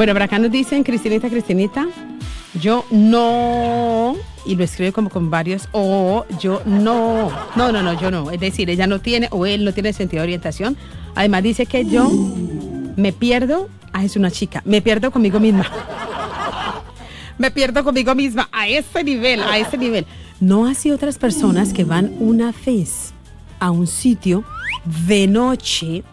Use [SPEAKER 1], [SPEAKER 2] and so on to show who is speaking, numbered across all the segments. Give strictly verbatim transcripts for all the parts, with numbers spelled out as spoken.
[SPEAKER 1] Bueno, por acá nos dicen, Cristinita, Cristinita, yo no, y lo escribe como con varios, o yo no, no, no, no, yo no. Es decir, ella no tiene, o él no tiene sentido de orientación. Además dice que yo me pierdo, ah, es una chica, me pierdo conmigo misma. Me pierdo conmigo misma, a ese nivel, a ese nivel. No así otras personas que van una vez a un sitio de noche,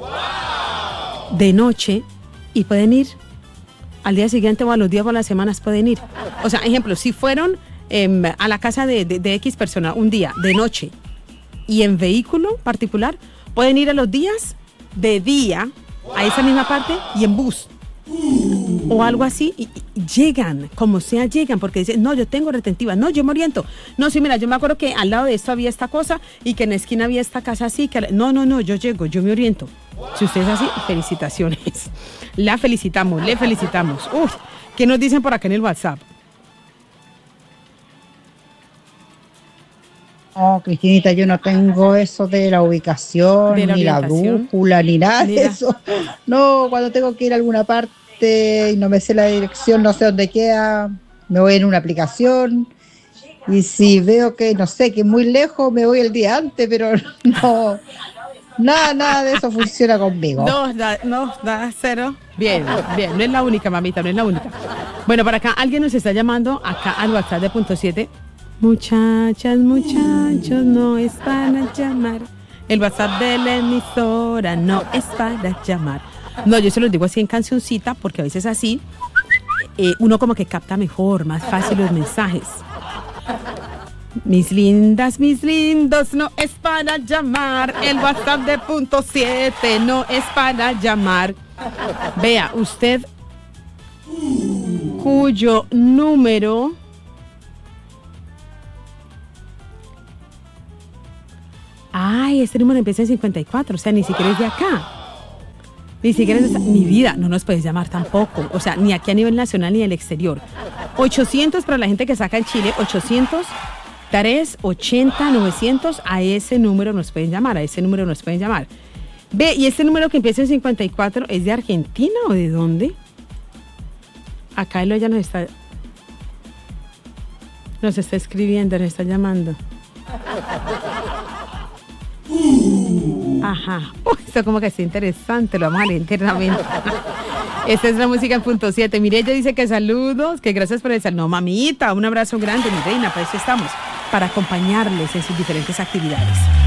[SPEAKER 1] de noche, y pueden ir al día siguiente o a los días o a las semanas pueden ir. O sea, ejemplo, si fueron eh, a la casa de, de, de X persona un día, de noche, y en vehículo particular, pueden ir a los días de día, a esa misma parte, y en bus. O algo así, y, y llegan, como sea llegan, porque dicen, no, yo tengo retentiva, no, yo me oriento, no, sí, mira, yo me acuerdo que al lado de esto había esta cosa, y que en la esquina había esta casa así, que no, no, no, yo llego, yo me oriento. Si usted es así, felicitaciones, la felicitamos, le felicitamos. Uf, ¿qué nos dicen por acá en el WhatsApp?
[SPEAKER 2] No, Cristinita, yo no tengo eso de la ubicación,
[SPEAKER 1] de la
[SPEAKER 2] ni la brújula, ni nada de eso. No, cuando tengo que ir a alguna parte y no me sé la dirección, no sé dónde queda, me voy en una aplicación. Y si veo que, no sé, que es muy lejos, me voy el día antes, pero no, nada, nada de eso funciona conmigo.
[SPEAKER 1] No, da, no, da cero. Bien, bien, no es la única, mamita, no es la única. Bueno, por acá alguien nos está llamando, acá al WhatsApp de punto siete. Muchachas, muchachos, no es para llamar. El WhatsApp de la emisora no es para llamar. No, yo se los digo así en cancioncita, porque a veces así eh, uno como que capta mejor, más fácil los mensajes. Mis lindas, mis lindos, no es para llamar. El WhatsApp de punto siete no es para llamar. Vea, usted cuyo número... Ay, este número empieza en cincuenta y cuatro, o sea, ni siquiera es de acá. Ni siquiera es de esta, mi vida, no nos puedes llamar tampoco, o sea, ni aquí a nivel nacional ni del exterior. ochocientos para la gente que saca en Chile, ochocientos, tres ochenta, novecientos, a ese número nos pueden llamar, a ese número nos pueden llamar. Ve, y este número que empieza en cincuenta y cuatro, ¿es de Argentina o de dónde? Acá él ya nos está, nos está escribiendo, nos está llamando. Ajá, uy, esto como que está interesante, lo vamos a leer internamente. Esta es la música en punto siete. Mire, ella dice que saludos, que gracias por el saludo. No, mamita, un abrazo grande, mi reina, para eso estamos, para acompañarles en sus diferentes actividades.